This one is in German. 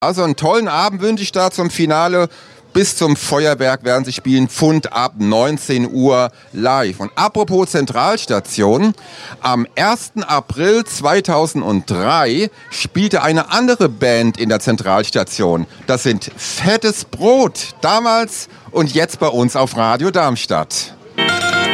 Also einen tollen Abend wünsche ich da zum Finale. Bis zum Feuerwerk werden sie spielen. Pfund ab 19 Uhr live. Und apropos Zentralstation, am 1. April 2003 spielte eine andere Band in der Zentralstation. Das sind Fettes Brot. Damals und jetzt bei uns auf Radio Darmstadt.